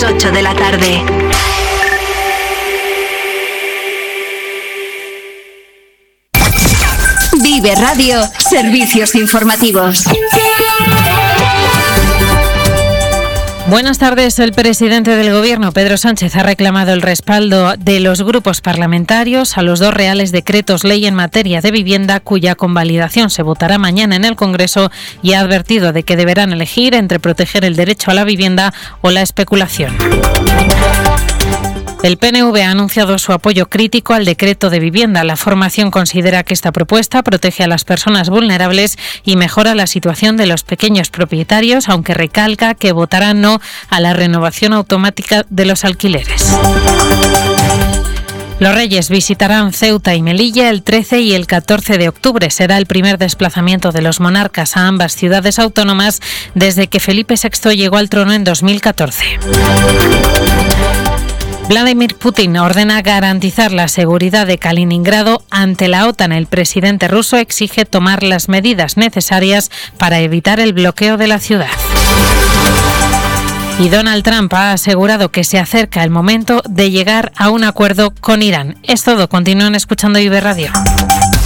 las 8 de la tarde. Vive Radio, servicios informativos. Buenas tardes. El presidente del Gobierno, Pedro Sánchez, ha reclamado el respaldo de los grupos parlamentarios a los 2 reales decretos ley en materia de vivienda, cuya convalidación se votará mañana en el Congreso, y ha advertido de que deberán elegir entre proteger el derecho a la vivienda o la especulación. El PNV ha anunciado su apoyo crítico al decreto de vivienda. La formación considera que esta propuesta protege a las personas vulnerables y mejora la situación de los pequeños propietarios, aunque recalca que votará no a la renovación automática de los alquileres. Los Reyes visitarán Ceuta y Melilla el 13 y el 14 de octubre. Será el primer desplazamiento de los monarcas a ambas ciudades autónomas desde que Felipe VI llegó al trono en 2014. Vladimir Putin ordena garantizar la seguridad de Kaliningrado ante la OTAN. El presidente ruso exige tomar las medidas necesarias para evitar el bloqueo de la ciudad. Y Donald Trump ha asegurado que se acerca el momento de llegar a un acuerdo con Irán. Es todo. Continúan escuchando Vive Radio.